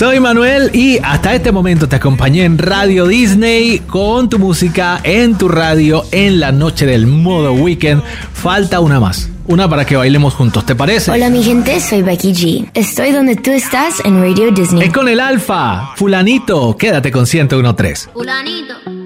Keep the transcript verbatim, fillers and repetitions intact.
Soy Manuel y hasta este momento te acompañé en Radio Disney con tu música en tu radio en la noche del modo weekend. Falta una más. Una para que bailemos juntos, ¿te parece? Hola mi gente, soy Becky G. Estoy donde tú estás en Radio Disney. Es con el Alfa. Fulanito, quédate con ciento uno punto tres. Fulanito.